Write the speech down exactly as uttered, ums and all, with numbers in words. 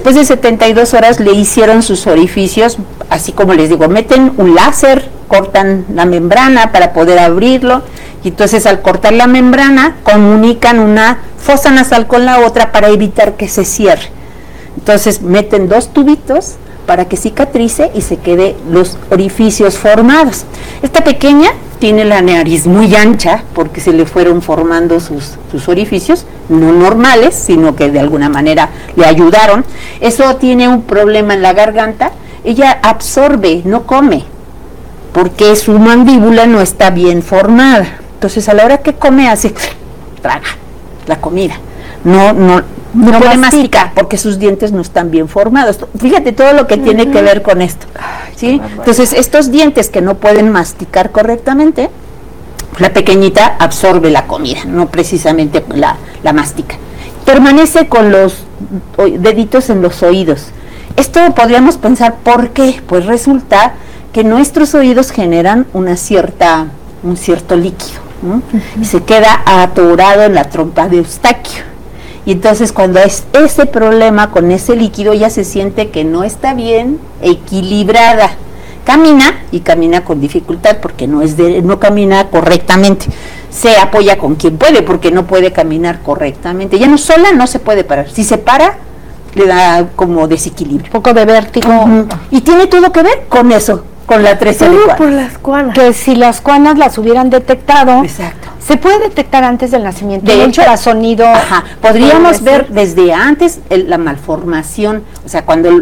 después de setenta y dos horas le hicieron sus orificios, así como les digo, meten un láser, cortan la membrana para poder abrirlo, y entonces al cortar la membrana comunican una fosa nasal con la otra para evitar que se cierre. Entonces meten dos tubitos para que cicatrice y se quede los orificios formados. Esta pequeña tiene la nariz muy ancha porque se le fueron formando sus, sus orificios, no normales, sino que de alguna manera le ayudaron. Eso tiene un problema en la garganta, ella absorbe, no come, porque su mandíbula no está bien formada. Entonces a la hora que come hace, traga la comida, no, no, no, no puede masticar porque sus dientes no están bien formados. Fíjate todo lo que uh-huh. tiene que ver con esto, ¿sí? Entonces estos dientes que no pueden masticar correctamente, la pequeñita absorbe la comida, no precisamente la, la mastica. Permanece con los deditos en los oídos. Esto podríamos pensar, ¿por qué? Pues resulta que nuestros oídos generan una cierta, un cierto líquido, ¿no? Uh-huh. Y se queda atorado en la trompa de Eustaquio. Y entonces cuando es ese problema con ese líquido, ella se siente que no está bien equilibrada. Camina y camina con dificultad porque no es de, no camina correctamente. Se apoya con quien puede porque no puede caminar correctamente. Ella no sola no se puede parar. Si se para, le da como desequilibrio. Un poco de vértigo. Uh-huh. Y tiene todo que ver con eso, con la trece de por las cuanas. Que si las cuanas las hubieran detectado, exacto, se puede detectar antes del nacimiento. De hecho, sonido. Ajá, podríamos ver desde antes el, la malformación, o sea, cuando